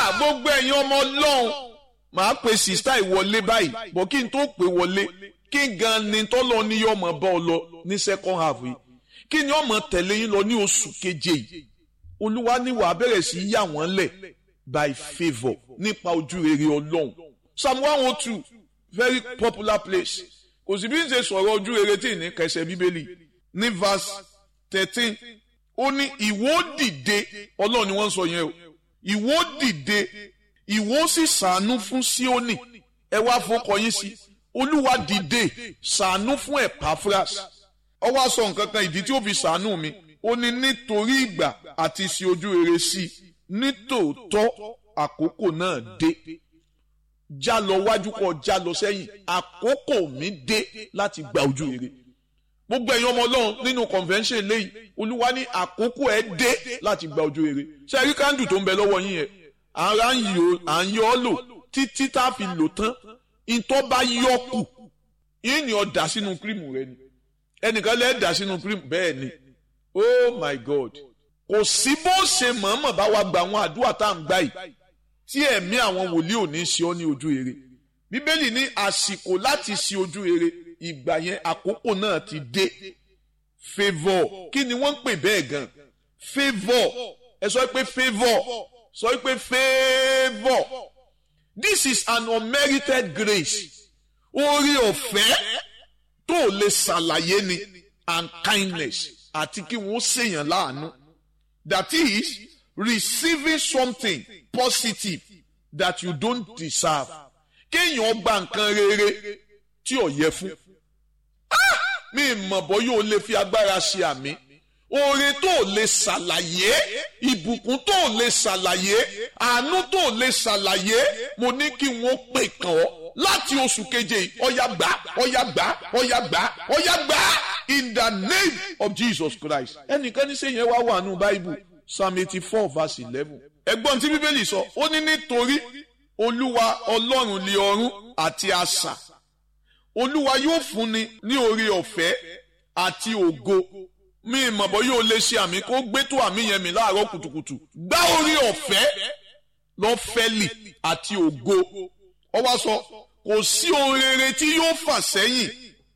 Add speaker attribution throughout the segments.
Speaker 1: gbogbo ẹ̀yin ọmọ Ọlọ́run màá pe sista ìwọlé báyìí bọ̀ kí n tó pè wọlé kí gan ni tọ́lọ́ ní yọmọ bá ọ lọ ní second half yìí kí ni ọmọ tẹ̀lé yín lọ ní oṣù keje yìí Olúwa ní wàá bẹ̀rẹ̀ sí yà wọ́n lẹ̀ by favour nípa ojú rere Ọlọ́run. Psalm 102 very popular place kò sí bí n ṣe sọ̀rọ̀ ojú rere tí ní kẹsẹ̀ Bíbélì ní verse 13 ó ní ìwọ dìde Ọlọ́run ni wọ́n ń sọ yẹn o ìwọ dìde ìwọ sì ṣàánú fún Síónì ẹ wá fọkọ yín sí Olúwa dìde ṣàánú fún Epaphras ó wá sọ nǹkan kan ìdí tí ó fi ṣàánú mi ó ní nítorí ìgbà àti ṣe ojú rere sí i nítòótọ́ àkókò náà dé já lọ wájú kọ já lọ sẹ́yìn àkókò mi dé láti gba ojú rere gbogbo ẹ̀yin ọmọ Ọlọ́run nínú convention lẹ́yìn Olúwa ní àkókò ẹ̀ dé láti gba ojú rere ṣe rí kándù tó ń bẹ lọ́wọ́ yín yẹn à ń yọ ọ́ lò títí tá a fi lò tán ìtọ́ bá yọ kù yín ni ọ dà sínú kírìmù rẹ ni ẹnìkan lẹ́ẹ̀ dà sínú kírìmù bẹ́ẹ̀ ni oh my God kò sí bó ṣe mọ̀ọ́mọ̀ bá wa gba àwọn àdúrà tá à ń gbà yìí tí ẹ̀mí àwọn wòlíì ò ní ṣe ọ́ ní ojú rere Bíbélì ní àsìkò láti ṣe ojú rere ìgbà yẹn àkókò náà ti dé favour kí ni wọ́n ń pè bẹ́ẹ̀ gan favour ẹ sọ pé favour sọ pé favour this is an unmerited grace oore ọ̀fẹ́ tó lè ṣàlàyé ni and kindness àti kí wọ́n ṣèyàn láàánú that is receiving something positive that you don't deserve kéèyàn gba nǹkan rere tí ò yẹ fún mi mọ̀ bọ́ yóò lè fi agbára ṣe àmì oore tó lè ṣàlàyé ìbùkún tó lè ṣàlàyé àánú tó lè ṣàlàyé mo ní kí wọ́n pè kàn ọ́ láti oṣù keje yìí ọ̀yá gbà ọ̀yá gbà ọ̀yá gbà ọ̀yá gbà in the name of Jesus Christ. ẹnìkan ní sẹ́yìn wá wà nù Bible Psalm 84 verse 11. ẹ̀gbọ́n tí Bíbélì sọ ó ní nítorí Olúwa Ọlọ́run lé ọ̀run àti asà Olúwa yóò fúnni ní oore ọ̀fẹ́ àti ògo mi ìmọ̀bọ̀ yóò lè ṣe àmì kó gbé tó àmì yẹn mi láàárọ̀ kùtùkùtù gbá oore ọ̀fẹ́ lọ́fẹ́lì àti ògo ó wá sọ kò sí ohun rere tí yóò fà sẹ́yìn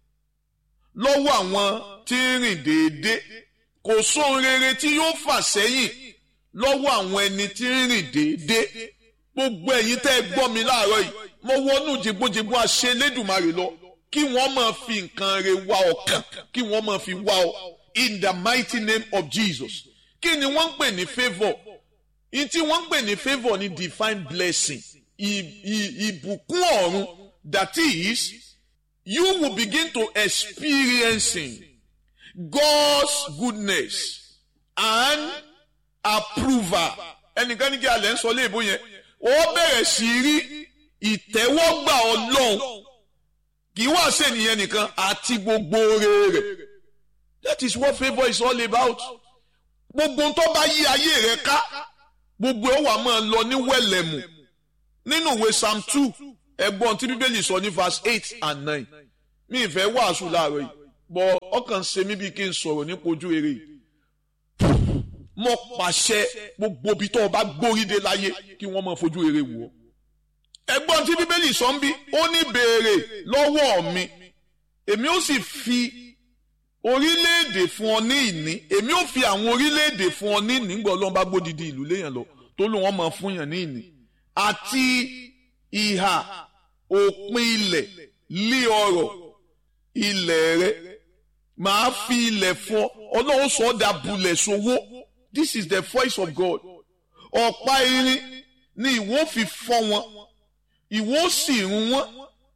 Speaker 1: lọ́wọ́ àwọn tí ń rìn déédé kò sí ohun rere tí yóò fà sẹ́yìn lọ́wọ́ àwọn ẹni tí ń rìn déédé gbogbo ẹ̀yin tẹ́ ẹ gbọ́ mi láàárọ̀ yìí mo wọnú jìgbójìgbó àṣelédùmarè lọ kí wọ́n máa fi nǹkan rẹ̀ wá ọkàn kí wọ́n máa fi wá ọ in the mighty name of Jesus. Kí ni wọ́n ń pè ní favour? In tí wọ́n ń pè ní favour ni divine blessing ìbùkún ọ̀run that is you will begin to experiencing God's goodness and approval. Ẹnìkan ní kí alẹ́ ń sọ léèbó yẹn ó bẹ̀rẹ̀ sí rí ìtẹ́wọ́gbà Ọlọ́run kì í wá sí ènìyàn nìkan àti gbogbo rere. That is what favour is all about. Gbogbo tó bá yí ayé rẹ ká gbogbo ó wá máa lọ ní wẹ̀lẹ̀mù nínú ìwé Psalm 2 ẹ̀gbọ́n tí Bíbélì sọ ní verse 8 and 9 mi ìfẹ́ wàásù láàárọ̀ yìí bọ̀ ọkàn ṣe mí bí kí n sọ̀rọ̀ nípa ojú rere yìí. Mo pàṣẹ gbogbo ibi tó o bá gbóríde láyé kí wọ́n máa fojú rere wò ó. Ẹ̀gbọ́n tí Bíbélì sọ ń bí ó ní béèrè lọ́wọ́ mi èmi ó sì fi orílẹ̀-èdè fún ọ ní ìní èmi ò fi àwọn orílẹ̀-èdè fún ọ ní ìní nígbà Ọlọ́run bá gbódìdí ìlú léèyàn lọ tó ló wọ́n máa fún yàn ní ìní àti ìhà òpin ilẹ̀ lé ọrọ̀ ilẹ̀ rẹ màá fi ilẹ̀ fún ọ Ọlọ́run sọ ọ́ dà bulẹ̀ sowó. This is the voice of God. Ọ̀pá irin ni ìwọ fi fọ́ wọn ìwọ sì rún wọn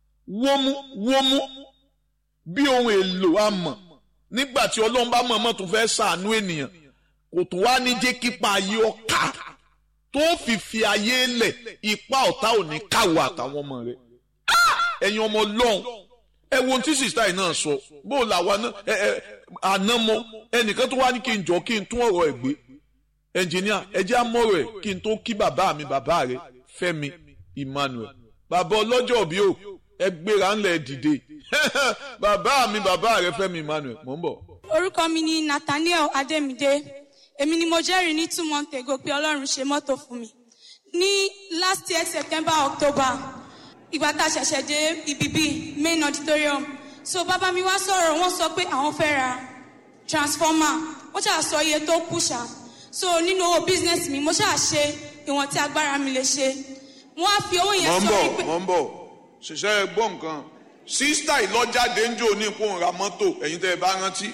Speaker 1: wómú bí ohun èlò amọ̀ nígbà tí Ọlọ́run bá mọ̀ọ́mọ̀ tó fẹ́ ṣàánú ènìyàn kò tó wá ní jẹ́ kípa ayé ọ̀ka tó fi ayé lẹ̀ ipa ọ̀tá ò ní káwọ́ àtàwọn ọmọ rẹ̀. ẹ̀yin ọmọ Ọlọ́run ẹ wo ohun tí sìsítà yìí náà sọ bó o làwa náà àná mọ ẹnìkan tó wá ní kí n jọ kí n tún ọ̀rọ̀ ẹ̀ gbé ẹnjìníà ẹ jẹ́ àmọ́rọ̀ ẹ̀ kí n tó kí bàbá mi bàbá rẹ̀ Fẹ́mi Emmanuel bàbá ọlọ́jọ́ bí o ẹ gbéra ńlẹ̀ dìde bàbá mi bàbá rẹ̀ Fẹ́mi Emmanuel mò ń bọ̀.
Speaker 2: Orúkọ mi ni Nathaniel Adémídé èmi ni mo jẹ́rìí ní 2 months ago pé Ọlọ́run ṣe mọ́tò fún mi ní last year September October ìgbà tá a ṣẹ̀ṣẹ̀ dé ibb main auditorium so bàbá mi wá sọ̀rọ̀ wọ́n sọ pé àwọn fẹ́ ra transformer wọ́n ṣáà sọ iye tó kù ṣá so nínú owó business mi mo ṣáà ṣe ìwọ̀n tí agbára mi lè ṣe wọ́n á fi owó yẹn sọ pé.
Speaker 1: mọ̀ ń bọ̀ ṣiṣẹ́ gbọ́ nǹkan sísítà ìlọ́jáde ń jò ní ipò ra mọ́tò ẹ̀yin tẹ́ ẹ bá rántí